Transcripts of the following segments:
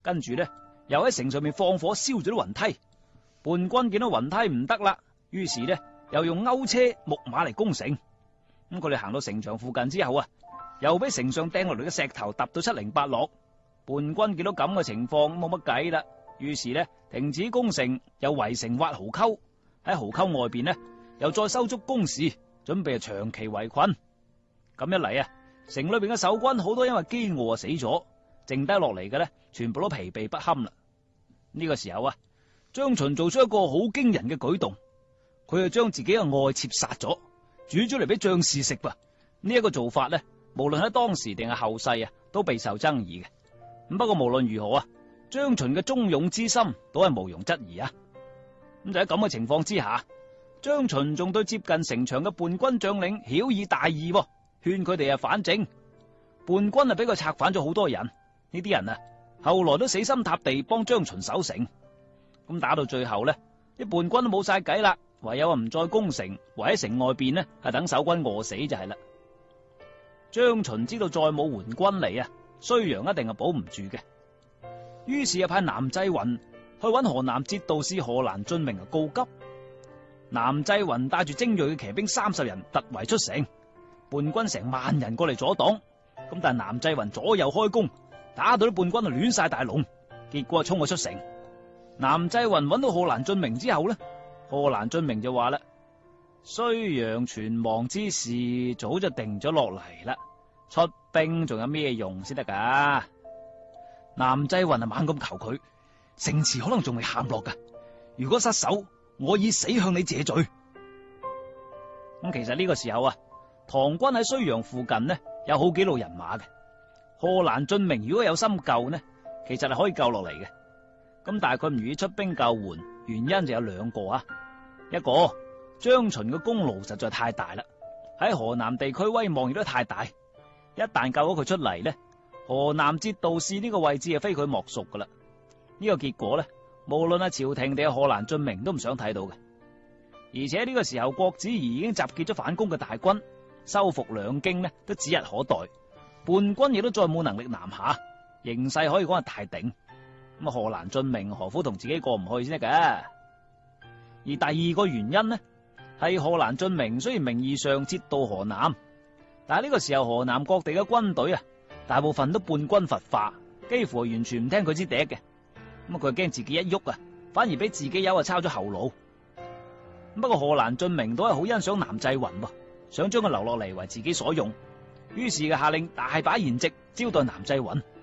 跟住呢，又喺城上面放火燒咗啲雲梯。叛軍見到雲梯唔得啦，於是呢，又用勾車木馬嚟攻城。咁佢哋行到城牆附近之後啊，又俾城上掟落嚟嘅石頭揼到七零八落。叛軍見到咁嘅情況，冇乜計啦，於是呢，停止攻城，又圍城挖壕溝。喺壕溝外邊呢，又再收足工事，準備長期圍困。咁一嚟啊，城裏邊嘅守軍好多因為飢餓死咗，剩低落嚟嘅呢，全部都疲憊不堪啦。呢個時候啊，張巡做出一個好驚人嘅舉動，佢就將自己嘅愛妾殺咗，煮咗嚟俾將士食噃。呢一個做法呢，無論喺當時定係後世啊，都備受爭議嘅。咁不過無論如何啊，張巡嘅忠勇之心都係毋庸置疑啊。咁就喺咁嘅情況之下，張巡仲對接近城牆嘅叛軍將領曉以大義，勸佢哋反正。叛軍俾佢策反咗好多人，呢啲人啊，後來都死心塌地幫張巡守城。咁打到最後呢，啲叛軍都冇晒計啦，唯有唔再攻城，圍喺城外邊呢，係等守軍餓死就係啦。張巡知道再冇援軍嚟啊，睢陽一定係保唔住嘅，於是派南濟雲去揾河南節度使賀蘭俊明告急。南濟雲帶住精銳嘅騎兵30人突圍出城，叛軍成萬人過嚟阻擋。咁但係南濟雲左右開弓，打到啲叛軍亂晒大龍，結果衝咗出城。南濟雲揾到賀蘭俊明之後呢，賀蘭俊明就話啦：睢陽存亡之事早就定咗落嚟啦，出兵仲有咩用先得噶？南濟雲猛咁求佢，城池可能仲未陷落噶，如果失守，我以死向你謝罪。咁其實呢個時候啊，唐軍喺睢陽附近呢，有好幾路人馬嘅。賀蘭俊明如果有心救呢，其實係可以救落嚟嘅。咁但係佢唔願意出兵救援，原因就有兩個啊。一個，張巡嘅功勞實在太大啦，喺河南地區威望亦都太大，一旦救咗佢出嚟呢，河南節度使呢個位置係非佢莫屬噶啦。呢個結果呢，無論係朝廷定係賀蘭俊明都唔想睇到嘅。而且呢個時候，郭子儀已經集結咗反攻嘅大軍，收復兩京呢都指日可待，叛軍亦都再冇能力南下，形勢可以講係大定。咁啊，賀蘭俊明何苦同自己過唔去先得㗎？而第二個原因呢，係賀蘭俊明雖然名義上節度河南，但係呢個時候河南各地嘅軍隊啊，大部分都叛軍伐化，幾乎係完全唔聽佢支笛嘅。咁佢驚自己一喐啊，反而俾自己友抄咗後路。不過賀蘭俊明都係好欣賞南濟雲噃，想將佢留落嚟為自己所用，於是嘅下令大擺筵席招待南濟雲。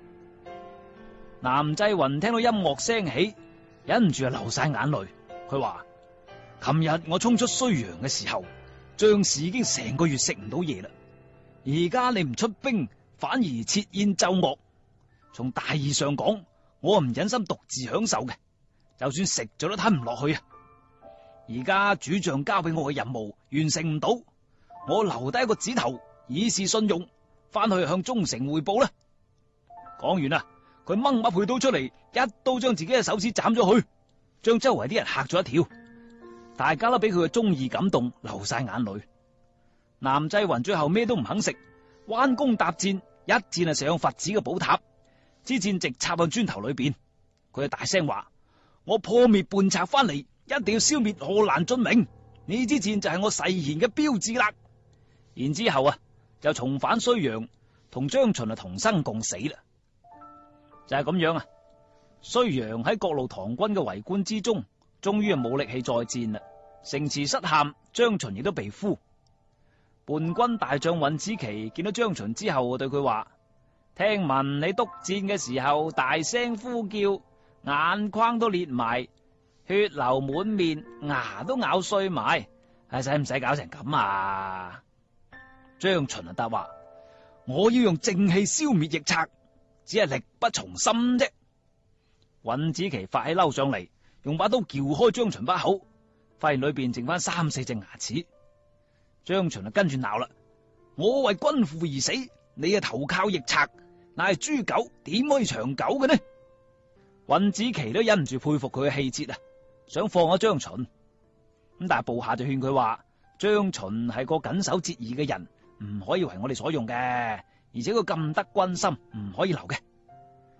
南濟雲聽到音樂聲起，忍唔住流晒眼淚。佢話：琴日我衝出睢陽嘅時候，將士已經成個月食唔到嘢啦。而家你唔出兵，反而設宴奏樂。從大義上講，我唔忍心獨自享受嘅，就算食咗都吞唔落去啊！而家主將交俾我嘅任務完成唔到，我留低一個指頭以示信用，翻去向忠誠匯報啦。講完啦，佢掹把佩刀出嚟，一刀將自己嘅手指斬咗去，將周圍啲人嚇咗一跳。大家都俾佢嘅忠義感動，流晒眼淚。南濟雲最後咩都唔肯食，彎弓搭箭，一箭射向佛寺嘅寶塔，支箭直插向磚頭裏邊。佢就大聲話：我破滅叛賊翻嚟，一定要消滅賀蘭俊明，呢支箭就係我誓言嘅標誌啦。然之後啊，就重返睢陽，同張巡同生共死啦。就係咁樣啊，睢陽喺各路唐軍嘅圍觀之中，終於冇力氣再戰啦。城池失陷，張巡亦都被俘。叛軍大將尹子奇見到張巡之後，對佢話：聽聞你督戰嘅時候大聲呼叫，眼眶都裂埋，血流滿面，牙都咬碎埋，使唔使搞成咁啊？張巡答話：我要用正氣消滅逆賊，只係力不從心啫。尹子奇發起嬲上嚟，用把刀撬開張巡把口，發現裏邊剩翻3、4隻牙齒。張巡跟住鬧啦：我為君父而死，你投靠逆賊，乃係豬狗，點可以長久嘅呢？尹子奇都忍唔住佩服佢嘅氣節啊，想放咗張巡。咁但係部下就勸佢話：張巡係個謹守節義嘅人，唔可以為我哋所用嘅，而且佢咁得軍心，唔可以留嘅。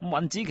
尹子奇